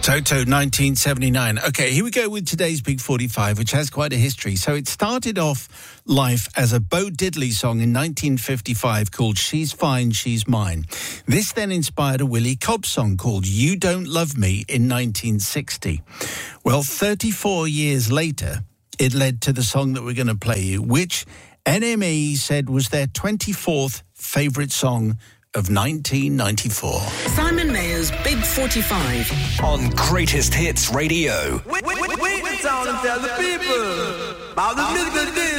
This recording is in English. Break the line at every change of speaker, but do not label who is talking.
Toto, 1979. Okay, here we go with today's Big 45, which has quite a history. So it started off life as a Bo Diddley song in 1955 called She's Fine, She's Mine. This then inspired a Willie Cobb song called You Don't Love Me in 1960. Well, 34 years later, it led to the song that we're going to play you, which NME said was their 24th favourite song of 1994.
Simon Mayer's Big 45
on Greatest Hits Radio.
Wait, and tell the people about the